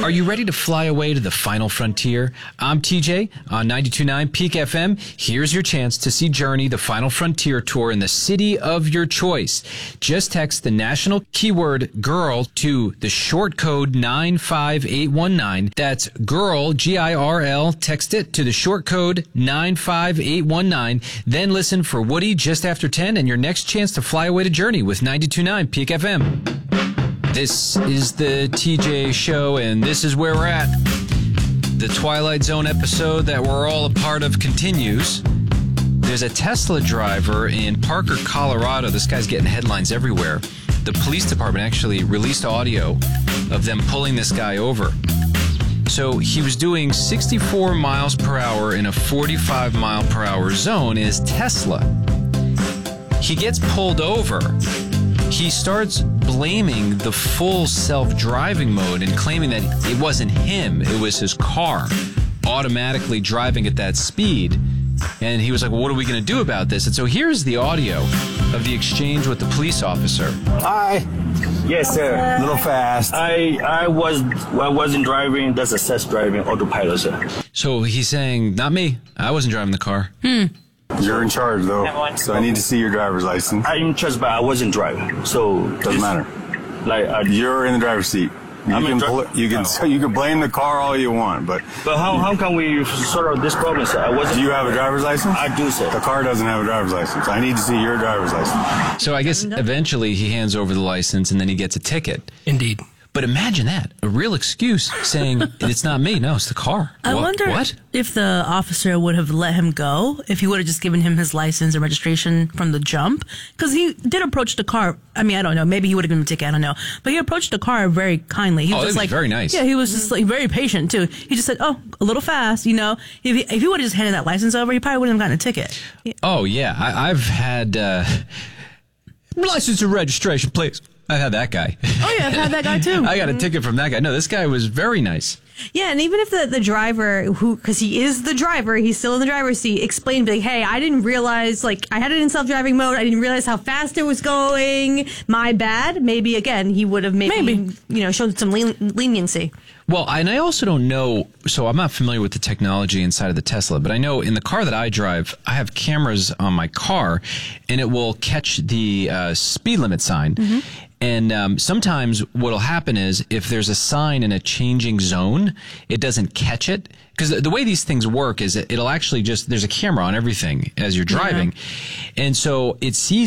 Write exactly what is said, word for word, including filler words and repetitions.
Are you ready to fly away to the final frontier? I'm T J on ninety-two point nine Peak F M. Here's your chance to see Journey, the Final Frontier Tour in the city of your choice. Just text the national keyword GIRL to the short code nine five eight one nine. That's GIRL, G I R L. Text it to the short code nine five eight one nine. Then listen for Woody just after ten and your next chance to fly away to Journey with ninety-two point nine Peak F M. This is the T J Show, and this is where we're at. The Twilight Zone episode that we're all a part of continues. There's a Tesla driver in Parker, Colorado. This guy's getting headlines everywhere. The police department actually released audio of them pulling this guy over. So he was doing sixty-four miles per hour in a forty-five mile per hour zone in his Tesla. He gets pulled over. He starts blaming the full self-driving mode and claiming that it wasn't him, it was his car automatically driving at that speed. And he was like, well, what are we going to do about this? And so here's the audio of the exchange with the police officer. Hi. Yes, sir. A little fast. I I was I wasn't driving. That's a self-driving autopilot, sir. So he's saying, not me. I wasn't driving the car. Hmm. You're in charge, though, so I need to see your driver's license. I'm in charge, but I wasn't driving. So Doesn't matter. Like uh, You're in the driver's seat. You I'm can in dri- pl- you can Oh. you can blame the car all you want, but But how how can we sort out this problem, sir? I wasn't. do you have a driver's license? I do, sir. The car doesn't have a driver's license. I need to see your driver's license. So I guess eventually he hands over the license and then he gets a ticket. Indeed. But imagine that, a real excuse saying, it's not me, no, it's the car. I What- wonder What? if the officer would have let him go, if he would have just given him his license and registration from the jump. Because he did approach the car. I mean, I don't know. Maybe he would have given him a ticket. I don't know. But he approached the car very kindly. He Oh, was it just was like, very nice. Yeah, he was just like very patient, too. He just said, oh, a little fast, you know. If he, if he would have just handed that license over, he probably wouldn't have gotten a ticket. Oh, yeah. I, I've had uh, license and registration, please. I've had that guy. Oh, yeah, I've had that guy, too. I got a ticket from that guy. No, this guy was very nice. Yeah, and even if the, the driver, who, because he is the driver, he's still in the driver's seat, explained, like, hey, I didn't realize, like, I had it in self-driving mode. I didn't realize how fast it was going. My bad. Maybe, again, he would have maybe, Maybe. you know, shown some len- leniency. Well, and I also don't know, so I'm not familiar with the technology inside of the Tesla, but I know in the car that I drive, I have cameras on my car, and it will catch the uh, speed limit sign. Mm-hmm. And um, sometimes what'll happen is if there's a sign in a changing zone, it doesn't catch it. Because the, the way these things work is it, it'll actually just, there's a camera on everything as you're driving. Yeah. And so it sees